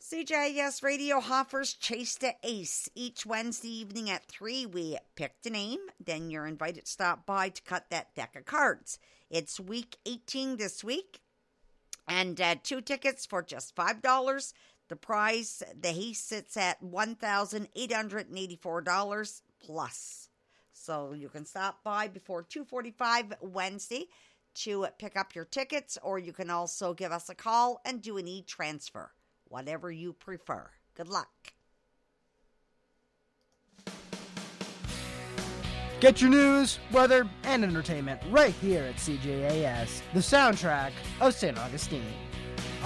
CJS Radio offers Chase the Ace. Each Wednesday evening at 3, we pick the name. Then you're invited to stop by to cut that deck of cards. It's week 18 this week. And 2 tickets for just $5. The prize, the Ace sits at $1,884 plus. So you can stop by before 2:45 Wednesday to pick up your tickets, or you can also give us a call and do an e-transfer. Whatever you prefer. Good luck. Get your news, weather, and entertainment right here at CJAS, the soundtrack of St. Augustine.